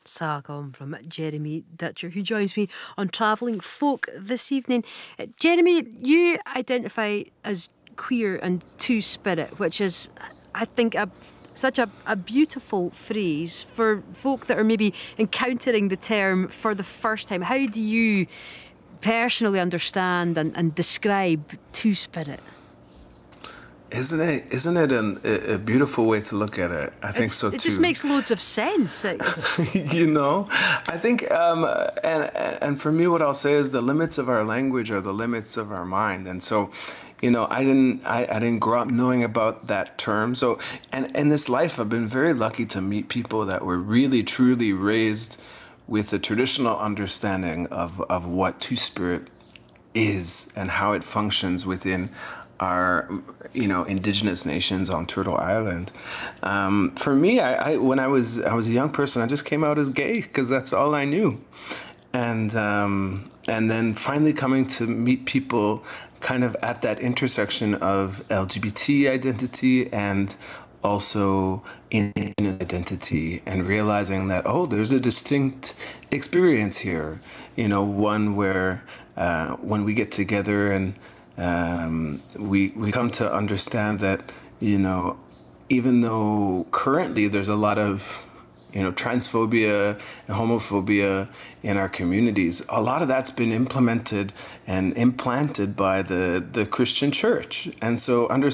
Sagom from Jeremy Dutcher, who joins me on Travelling Folk this evening. Jeremy, you identify as queer and two-spirit, which is, I think, such a beautiful phrase for folk that are maybe encountering the term for the first time. How do you personally understand and describe two-spirit? Isn't it a beautiful way to look at it? I think so too. It just makes loads of sense. I think, and for me, what I'll say is the limits of our language are the limits of our mind, and so, I didn't grow up knowing about that term. So, and in this life, I've been very lucky to meet people that were really truly raised with a traditional understanding of what Two Spirit is and how it functions within our indigenous nations on Turtle Island. For me, I when I was a young person, I just came out as gay because that's all I knew, and then finally coming to meet people kind of at that intersection of LGBT identity and also indigenous identity, and realizing that, there's a distinct experience here, one where when we get together and we come to understand that, even though currently there's a lot of transphobia and homophobia in our communities, a lot of that's been implemented and implanted by the Christian church. And so